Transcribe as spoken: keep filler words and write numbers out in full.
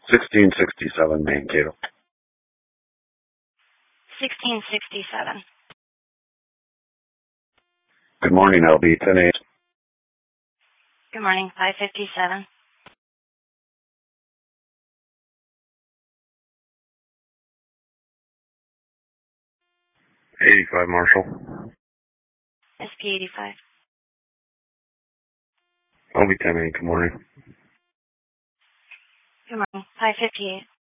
sixteen sixty-seven Mankato. sixteen sixty-seven. Good morning, L B. ten eight. Good morning, five fifty-seven. eighty-five Marshall. S P eighty-five. L B ten eight, good morning. Good morning, five fifty-eight.